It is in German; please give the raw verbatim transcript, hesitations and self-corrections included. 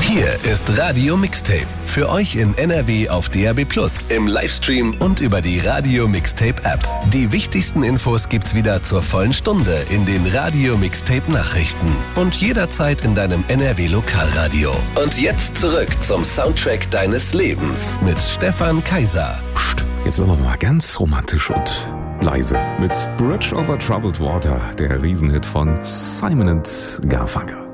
Hier ist Radio Mixtape. Für euch in N R W auf D A B plus, im Livestream und über die Radio Mixtape App. Die wichtigsten Infos gibt's wieder zur vollen Stunde in den Radio Mixtape Nachrichten und jederzeit in deinem N R W Lokalradio. Und jetzt zurück zum Soundtrack deines Lebens mit Stefan Kaiser. Psst, jetzt werden wir mal ganz romantisch und leise mit Bridge over Troubled Water, der Riesenhit von Simon and Garfunkel.